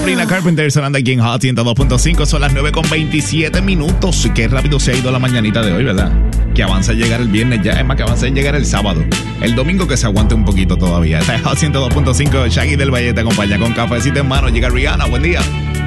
Sabrina Carpenter sonando aquí en Hot 102.5. Son las 9:27. Qué rápido se ha ido la mañanita de hoy, ¿verdad? Que avanza a llegar el viernes ya. Es más, que avanza a llegar el sábado. El domingo que se aguante un poquito todavía. Esta es Hot 102.5. Shaggy del Valle te acompaña con cafecito en mano. Llega Rihanna. Buen día.